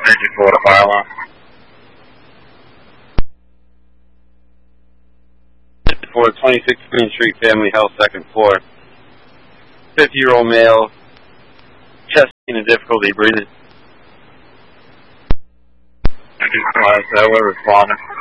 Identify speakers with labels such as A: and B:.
A: 54 to fire alarm. 54, 26 Green Street, Family Health, second floor. 50-year-old male, chest pain and difficulty breathing. 55, we're responding.